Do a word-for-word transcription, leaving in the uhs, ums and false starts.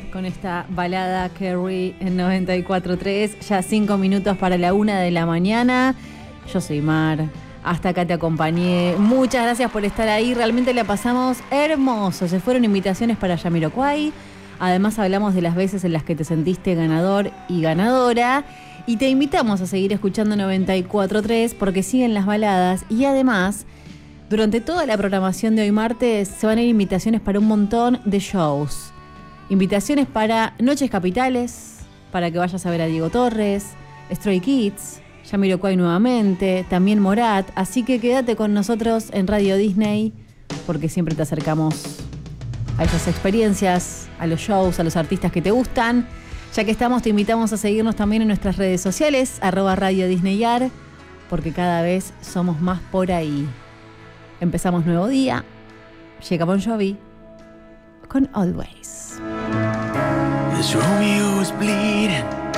con esta balada Carrie en noventa y cuatro punto tres. Ya cinco minutos para la una de la mañana. Yo soy Mar. Hasta acá te acompañé. Muchas gracias por estar ahí. Realmente la pasamos hermoso. Se fueron invitaciones para Jamiroquai. Además hablamos de las veces en las que te sentiste ganador y ganadora. Y te invitamos a seguir escuchando noventa y cuatro punto tres porque siguen las baladas. Y además, durante toda la programación de hoy martes se van a ir invitaciones para un montón de shows. Invitaciones para Noches Capitales, para que vayas a ver a Diego Torres, Stray Kids, Jamiroquai nuevamente, también Morat. Así que quédate con nosotros en Radio Disney, porque siempre te acercamos a esas experiencias, a los shows, a los artistas que te gustan. Ya que estamos, te invitamos a seguirnos también en nuestras redes sociales, arroba Radio Disneyar, porque cada vez somos más por ahí. Empezamos nuevo día. Llega Bon Jovi con Always. This Romeo is bleeding.